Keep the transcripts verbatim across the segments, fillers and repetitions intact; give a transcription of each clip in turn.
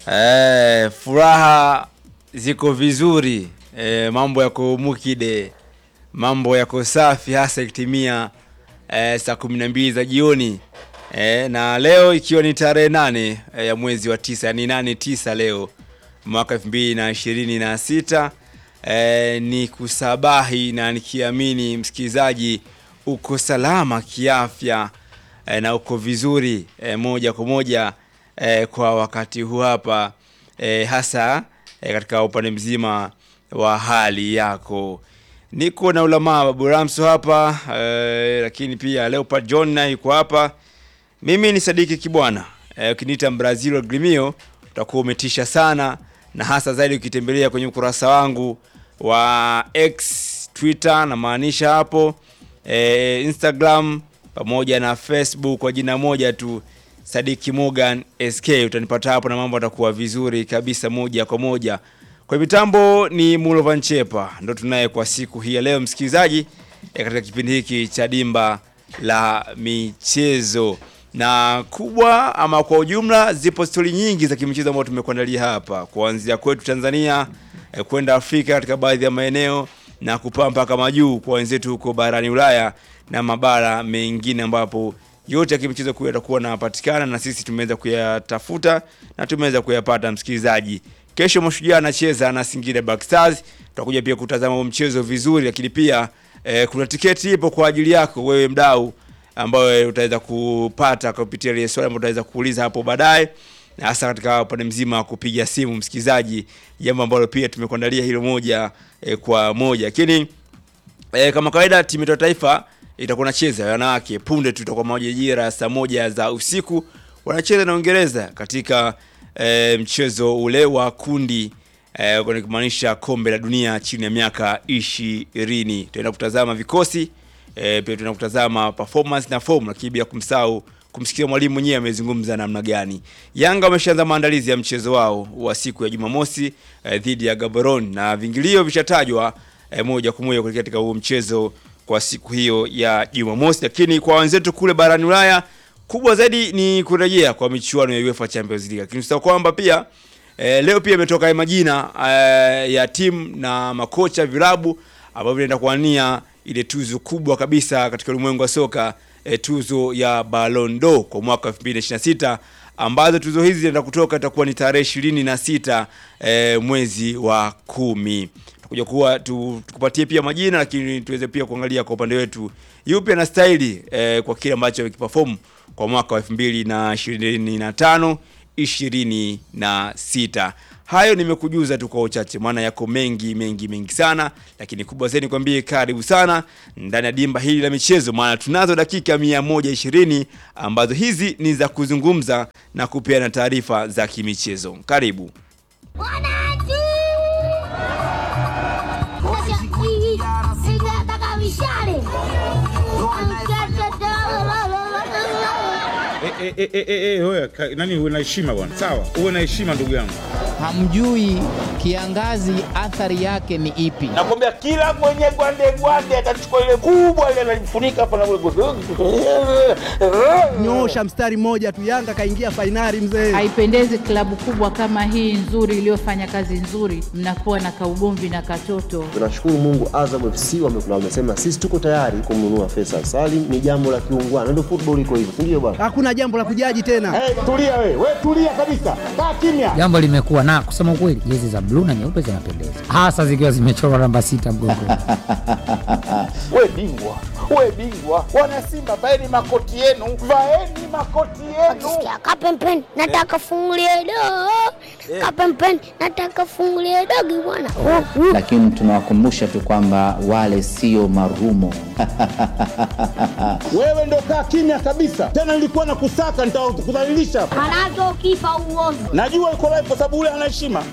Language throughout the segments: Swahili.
Eh, furaha ziko vizuri. Eh, mambo yako mukide. Mambo yako safi hasa ikitimia eh, saa kumi na mbili za jioni. Eh, na leo ikiwa ni tarehe nane eh, ya mwezi wa tisa, yani nane tisa leo mwaka elfu mbili na ishirini na sita. Eh, ni kusabahi na nikiamini msikizaji uko salama kiafya eh, na uko vizuri eh, moja kwa moja eh, kwa wakati huu hapa eh, hasa eh, katika upande mzima wa hali yako. Niko na Ulama Babu Ramso hapa eh, lakini pia Leopard John na yuko hapa. Mimi ni Sadiki Kibwana. Eh, ukiniita Brazil Gremio utakuwa umetisha sana, na hasa zaidi ukitembelea kwenye ukurasa wangu wa X, Twitter na maanisha hapo eh, Instagram pamoja na Facebook kwa jina moja tu Sadiki Morgan S K. Utanipata hapo na mambo yatakuwa vizuri kabisa moja kwa moja. Kwa mitambo ni Mulovan Chepa, ndo tunaye kwa siku hii leo msikilizaji e, katika kipindi hiki cha Dimba la Michezo. Na kubwa ama kwa ujumla zipo stori nyingi za kimichezo ambazo tumekuandalia hapa, kuanzia kwetu Tanzania e, kwenda Afrika katika baadhi ya maeneo na kupaa mpaka majuu kwa wenzetu huko barani Ulaya na mabara mengine ambapo yote ya kimichezo kule yatakuwa yanapatikana, na sisi tumeweza kuyatafuta na tumeweza kuyapata msikilizaji. Kesho Mashujaa anacheza na Singida Black Stars. Tutakuja pia kutazama mchezo vizuri, lakini pia eh, kuna tiketi ipo kwa ajili yako wewe mdau ambaye utaweza kupata kupitia ile swali ambayo utaweza kuuliza hapo baadaye, na hasa katika upande mzima wa kupiga simu msikizaji, jambo ambalo pia tumekuandalia hilo moja eh, kwa moja. Lakini eh, kama kawaida timu ya taifa itakuwa inacheza wanawake punde tu, tutakuwa majira saa moja za usiku wanacheza na Uingereza katika E, mchezo ule wa kundi e, kwa kumaanisha kombe la dunia chini ya miaka ishirini. Tutaenda kutazama vikosi e, pia tutaenda kutazama performance na form, lakini bila kumsahau kumsikia mwalimu mwenyewe amezungumza namna gani. Yanga wameshaanza maandalizi ya mchezo wao wa siku ya Jumamosi e, dhidi ya Gaborone, na vingilio vishatajwa e, moja kwa moja katika huo mchezo kwa siku hiyo ya Jumamosi. Lakini kwa wenzetu kule barani Ulaya kubwa zaidi ni kurejea kwa michuano ya UEFA Champions League. Lakini usisahau kwamba pia e, leo pia imetoka majina e, ya timu na makocha vilabu ambao vinaenda kuania ile tuzo kubwa kabisa katika ulimwengu wa soka, e, tuzo ya Ballon d'Or kwa mwaka elfu mbili na ishirini na sita, ambazo tuzo hizi zinaenda kutoka itakuwa ni tarehe ishirini na sita e, mwezi wa kumi. Tutakuja kuwa tukupatie pia majina, lakini tuweze pia kuangalia kwa upande wetu yupi ana style e, kwa kile ambacho amekiperform kwa mwaka wa elfu mbili na ishirini na tano ishirini na sita. Hayo nimekujuza tu kwa uchache, maana yako mengi mengi mengi sana, lakini kubwa zaidi nikwambie karibu sana ndani ya dimba hili la michezo, maana tunazo dakika mia moja ishirini ambazo hizi ni za kuzungumza na kupeana taarifa za kimichezo. Karibu. Eh eh eh eh wewe nani, uwe na heshima bwana. Sawa, uwe na heshima ndugu yangu. Hamjui kiangazi athari yake ni ipi? Nakwambia kila mwenye gwande gwande atachukua ile kubwa ile analifunika hapa na wewe. Nyosha mstari mmoja tu, Yanga kaingia finali mzee. Haipendezi klabu kubwa kama hii nzuri iliyofanya kazi nzuri mnakuwa na kaugomvi na katoto. Tunashukuru Mungu, Azam F C wamesema sisi tuko tayari kumnunua Faisal Salim. Ni jambo la kiungwana, ndio football iko hivyo, ndio bwana. Hakuna jambo la kujaji tena. Eh, hey, tulia wewe. Wewe tulia kabisa. Kaa kimya. Jambo limekuwa na kusema ukweli, jezi za blue na nyeupe zinapendeza, hasa zikiwa zimechorwa namba sita mgongoni. Wewe bingwa, wewe bingwa. Wana Simba, vaeni makoti yenu, vaeni makoti yenu. Kapempen, nataka fungulie do. Kapempen, nataka fungulie dogi bwana. Lakini tunawakumbusha tu kwamba wale sio marumo. Wewe ndo kaa kimya kabisa. Tena nilikuwa na kusaka nitakudhalilisha. Manazo kifa uovu. Najua uko live kwa sababu ule ana heshima.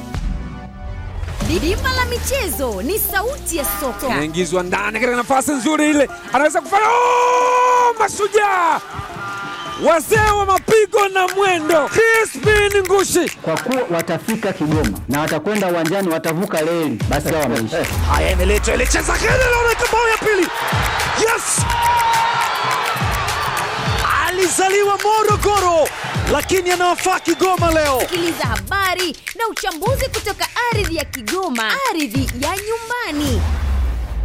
Dimba la michezo ni sauti ya soka. Anaingizwa ndani katika nafasi nzuri ile. Anaweza kufanya oh, Mashujaa. Wazee wa mapigo na mwendo. Crispin Ngushi. Kwa kuwa watafika Kigoma na watakwenda uwanjani, watavuka reli, basi hao wameisha. Haya, imeletwa ile cheza kile na bao ya pili. Yes! alizaliwa Morogoro lakini anawafaa Kigoma leo. Sikiliza habari na uchambuzi kutoka ardhi ya Kigoma, ardhi ya nyumba